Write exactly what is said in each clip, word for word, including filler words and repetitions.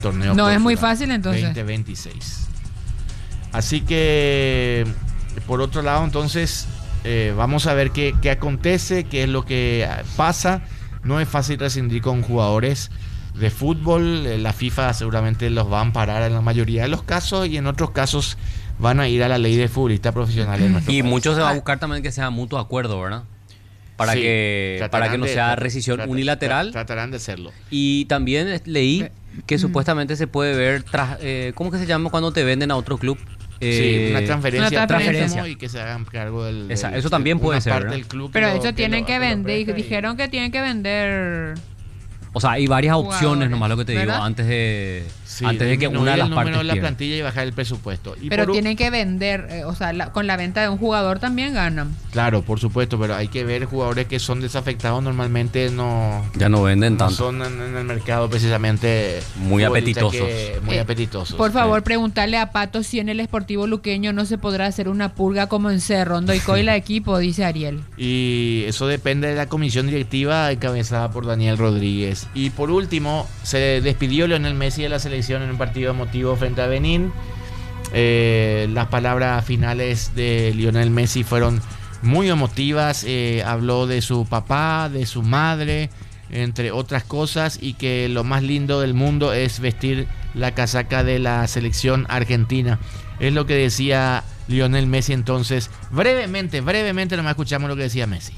torneo. No es muy fácil entonces. veinte veintiséis. Así que, por otro lado, entonces, eh, vamos a ver qué, qué acontece, qué es lo que pasa. No es fácil rescindir con jugadores de fútbol. La FIFA seguramente los va a amparar en la mayoría de los casos y en otros casos van a ir a la ley de futbolistas profesionales en nuestro Y país. mucho se va a buscar también que sea mutuo acuerdo, ¿verdad? Para, Sí, que, para que no de, sea tra- rescisión tra- unilateral. tra- tratarán de hacerlo. Y también leí que supuestamente se puede ver, tras, eh, ¿cómo que se llama cuando te venden a otro club? Sí, una transferencia, una transferencia. y que se hagan cargo del, del- Esa- eso también puede una ser, parte ¿verdad? del club que Pero lo- eso que tienen lo- que que lo vender. Y presta y- dijeron que tienen que vender. O sea, hay varias opciones, Jugadores, nomás lo que te digo, ¿verdad? antes de, Sí, antes de que disminuir una de las el número partes de la pierda. plantilla y bajar el presupuesto. Y Pero por un- tienen que vender. eh, o sea, la- con la venta de un jugador también ganan. Claro, por supuesto, pero hay que ver jugadores que son desafectados normalmente no, Ya no venden no tanto. son en, en el mercado precisamente Muy futbolistas apetitosos. que- muy Eh, apetitosos. Por favor, Sí. preguntarle a Pato si en el Sportivo Luqueño no se podrá hacer una purga como en Cerro, Rondo y Coila equipo, dice Ariel. Y eso depende de la comisión directiva encabezada por Daniel Rodríguez. Y por último, se despidió Lionel Messi de la selección en un partido emotivo frente a Benín. Eh, las palabras finales de Lionel Messi fueron muy emotivas. Eh, habló de su papá, de su madre, entre otras cosas, y que lo más lindo del mundo es vestir la casaca de la selección argentina. Es lo que decía Lionel Messi entonces. Brevemente, brevemente nomás escuchamos lo que decía Messi.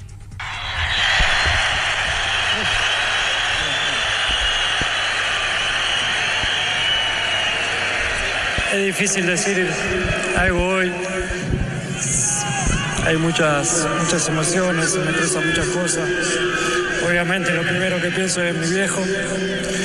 Es difícil decir algo hoy. Hay muchas, muchas emociones, se me cruzan muchas cosas. Obviamente lo primero que pienso es mi viejo.